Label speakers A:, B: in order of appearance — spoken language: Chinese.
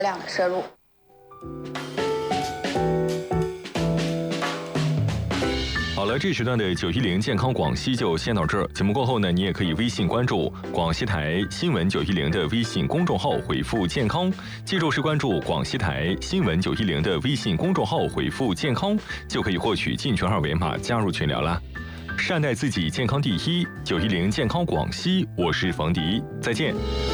A: 量的摄入。
B: 好了，这时段的910健康广西就先到这儿。节目过后呢，你也可以微信关注广西台新闻910的微信公众号，回复健康。记住是关注广西台新闻910的微信公众号，回复健康，就可以获取进群二维码加入群聊啦。善待自己，健康第一。910健康广西，我是冯迪，再见。